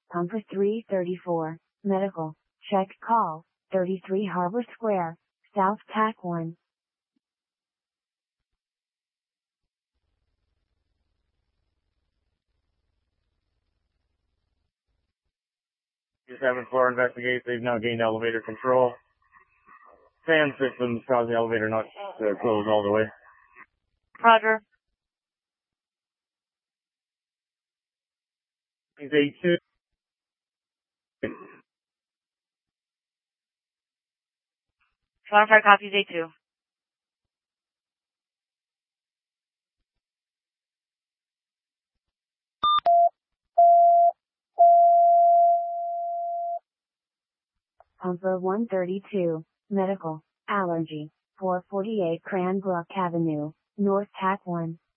Pumper 334, Medical, check call, 33 Harbor Square, South TAC 1. Just having floor investigate, they've now gained elevator control. Fan systems cause the elevator not to close all the way. Roger. He's A2. Fire copies A2. Pumper 132, Medical, Allergy, 448 Cranbrook Avenue, North TAC 1.